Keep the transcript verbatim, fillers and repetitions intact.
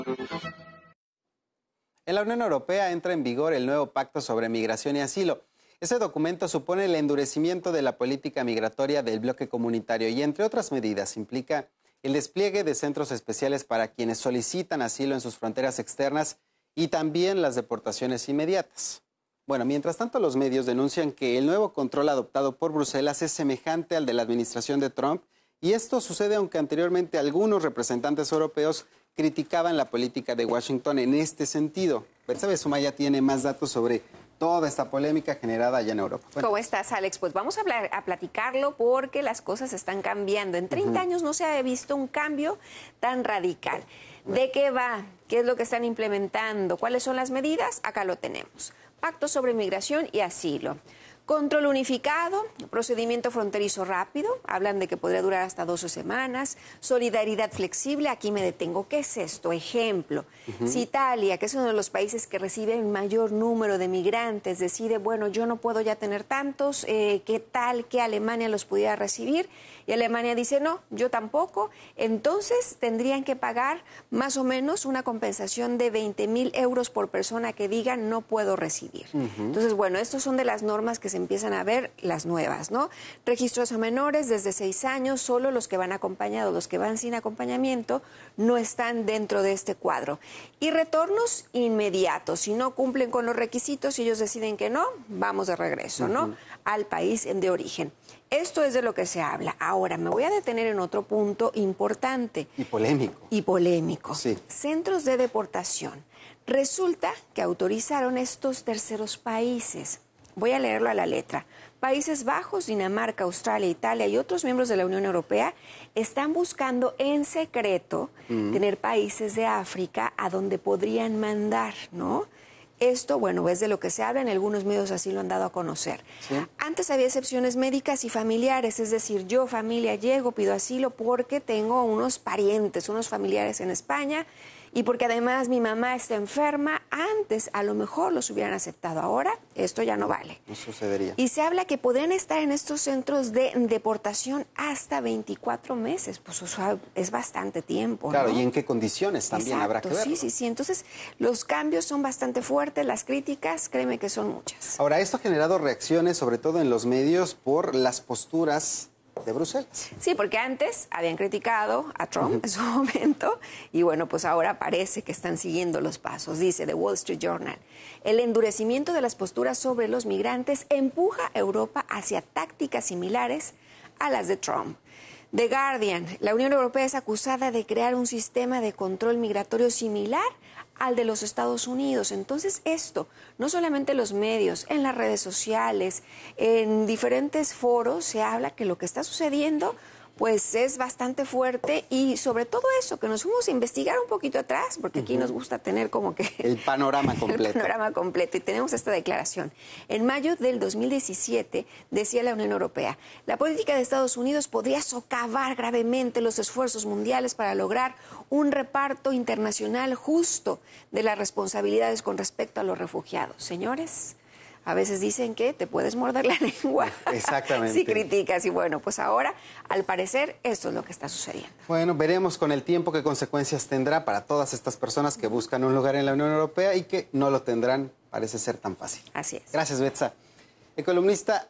En la Unión Europea entra en vigor el nuevo Pacto sobre Migración y Asilo. Ese documento supone el endurecimiento de la política migratoria del bloque comunitario y, entre otras medidas, implica el despliegue de centros especiales para quienes solicitan asilo en sus fronteras externas y también las deportaciones inmediatas. Bueno, mientras tanto, los medios denuncian que el nuevo control adoptado por Bruselas es semejante al de la administración de Trump, y esto sucede aunque anteriormente algunos representantes europeos criticaban la política de Washington en este sentido. Betsabe Sumaya tiene más datos sobre toda esta polémica generada allá en Europa. Bueno. ¿Cómo estás, Alex? Pues vamos a, hablar, a platicarlo porque las cosas están cambiando. En treinta uh-huh. años no se había visto un cambio tan radical. ¿De qué va? ¿Qué es lo que están implementando? ¿Cuáles son las medidas? Acá lo tenemos. Pacto sobre migración y asilo. Control unificado, procedimiento fronterizo rápido, hablan de que podría durar hasta doce semanas, solidaridad flexible, aquí me detengo. ¿Qué es esto? Ejemplo, uh-huh. si Italia, que es uno de los países que recibe el mayor número de migrantes, decide, bueno, yo no puedo ya tener tantos, eh, ¿qué tal que Alemania los pudiera recibir? Y Alemania dice, no, yo tampoco, entonces tendrían que pagar más o menos una compensación de veinte mil euros por persona que digan no puedo recibir. Uh-huh. Entonces, bueno, estas son de las normas que se empiezan a ver, las nuevas, ¿no? Registros a menores desde seis años, solo los que van acompañados, los que van sin acompañamiento, no están dentro de este cuadro. Y retornos inmediatos, si no cumplen con los requisitos, si ellos deciden que no, vamos de regreso, ¿no? Uh-huh. Al país de origen. Esto es de lo que se habla. Ahora, me voy a detener en otro punto importante. Y polémico. Y polémico. Sí. Centros de deportación. Resulta que autorizaron estos terceros países. Voy a leerlo a la letra. Países Bajos, Dinamarca, Australia, Italia y otros miembros de la Unión Europea están buscando en secreto mm. tener países de África a donde podrían mandar, ¿no? Esto, bueno, es de lo que se habla, en algunos medios así lo han dado a conocer. ¿Sí? Antes había excepciones médicas y familiares, es decir, yo, familia, llego, pido asilo porque tengo unos parientes, unos familiares en España y porque además mi mamá está enferma. Antes a lo mejor los hubieran aceptado, ahora esto ya no vale. No sucedería. Y se habla que podrían estar en estos centros de deportación hasta veinticuatro meses, pues eso es bastante tiempo, claro, ¿no? ¿Y en qué condiciones también Exacto, habrá que verlo? Sí, sí, sí. Entonces, los cambios son bastante fuertes, las críticas, créeme que son muchas. Ahora, esto ha generado reacciones, sobre todo en los medios, por las posturas de Bruselas. Sí, porque antes habían criticado a Trump uh-huh. en su momento y bueno, pues ahora parece que están siguiendo los pasos. Dice The Wall Street Journal, el endurecimiento de las posturas sobre los migrantes empuja a Europa hacia tácticas similares a las de Trump. The Guardian, la Unión Europea es acusada de crear un sistema de control migratorio similar al de los Estados Unidos. Entonces esto, no solamente en los medios, en las redes sociales, en diferentes foros se habla que lo que está sucediendo pues es bastante fuerte y sobre todo eso, que nos fuimos a investigar un poquito atrás, porque aquí uh-huh. nos gusta tener como que... El panorama completo. El panorama completo, y tenemos esta declaración. En mayo del dos mil diecisiete, decía la Unión Europea, la política de Estados Unidos podría socavar gravemente los esfuerzos mundiales para lograr un reparto internacional justo de las responsabilidades con respecto a los refugiados. Señores, a veces dicen que te puedes morder la lengua. Exactamente. Si criticas. Y bueno, pues ahora, al parecer, esto es lo que está sucediendo. Bueno, veremos con el tiempo qué consecuencias tendrá para todas estas personas que buscan un lugar en la Unión Europea y que no lo tendrán, parece ser tan fácil. Así es. Gracias, Betsa. El columnista